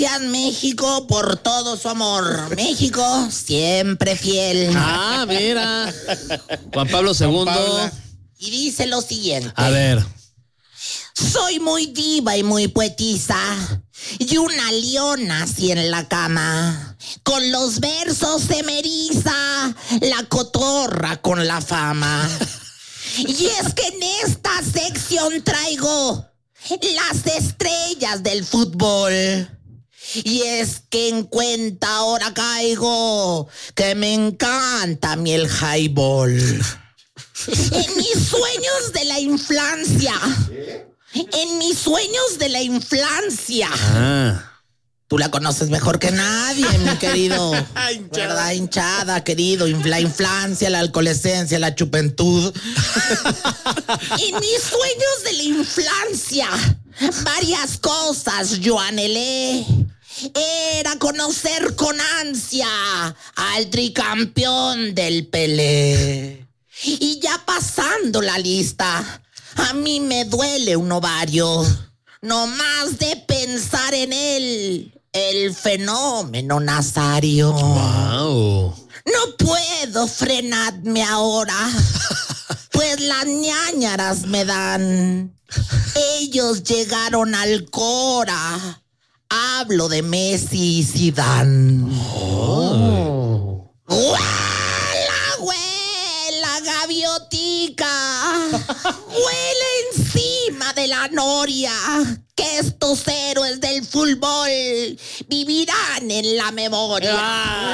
Gracias, México, por todo su amor. México, siempre fiel. Ah, mira. Juan Pablo II. Y dice lo siguiente. A ver. Soy muy diva y muy poetisa, y una leona así en la cama. Con los versos se me eriza la cotorra con la fama. Y es que en esta sección traigo las estrellas del fútbol. Y es que en cuenta ahora caigo que me encanta a mí el highball. En mis sueños de la infancia. En mis sueños de la infancia. Tú la conoces mejor que nadie, mi querido. ¿Verdad? Hinchada, querido. La infancia, la adolescencia, la juventud. En mis sueños de la infancia, varias cosas yo anhelé. Era conocer con ansia al tricampeón del Pelé. Y ya pasando la lista, a mí me duele un ovario, no más de pensar en él, el fenómeno Nazario. Wow. No puedo frenarme ahora, pues las ñáñaras me dan. Ellos llegaron al Cora. Hablo de Messi y Zidane. Oh. ¡Huela, gaviotica! ¡Huele encima de la noria! Que estos héroes del fútbol vivirán en la memoria.